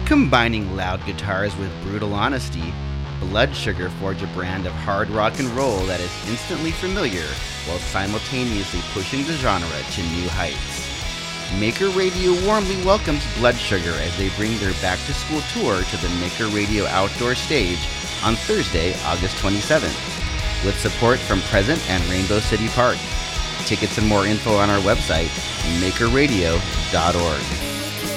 Combining loud guitars with brutal honesty, Blood Sugar forge a brand of hard rock and roll that is instantly familiar while simultaneously pushing the genre to new heights. Maker Radio warmly welcomes Blood Sugar as they bring their back-to-school tour to the Maker Radio outdoor stage on Thursday, August 27th, with support from Present and Rainbow City Park. Tickets and more info on our website, makerradio.org.